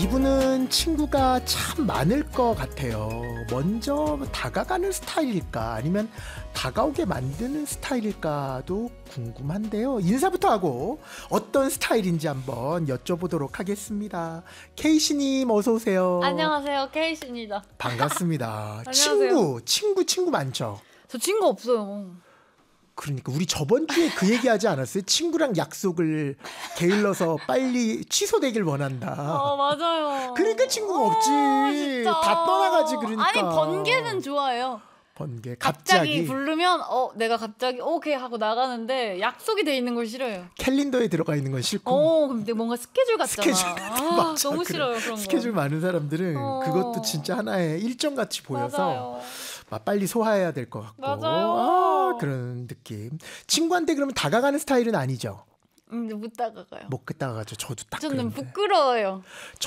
이분은 친구가 참 많을 것 같아요. 먼저 다가가는 스타일일까 아니면 다가오게 만드는 스타일일까도 궁금한데요. 인사부터 하고 어떤 스타일인지 한번 여쭤보도록 하겠습니다. 케이씨님 어서 오세요. 안녕하세요, 케이씨입니다. 반갑습니다. 안녕하세요. 친구 많죠? 저 친구 없어요. 그러니까 우리 저번 주에 그 얘기하지 않았어요? 친구랑 약속을 게을러서 빨리 취소되길 원한다. 맞아요. 그러니까 친구가 없지. 진짜. 다 떠나가지 그러니까. 아니, 번개는 좋아해요. 번개 갑자기 부르면 내가 갑자기 오케이 하고 나가는데 약속이 돼 있는 걸 싫어요. 캘린더에 들어가 있는 건 싫고. 근데 뭔가 스케줄 같잖아. 맞아, 너무 그래. 싫어요, 그런 거. 스케줄 많은 사람들은 그것도 진짜 하나의 일정같이 보여서 맞아요. 빨리 소화해야 될 것 같고. 맞아요. 그런 느낌. 친구한테 그러면 다가가는 스타일은 아니죠? 못 다가가요. 못 다가가죠. 저도 딱 저는 그런데. 부끄러워요.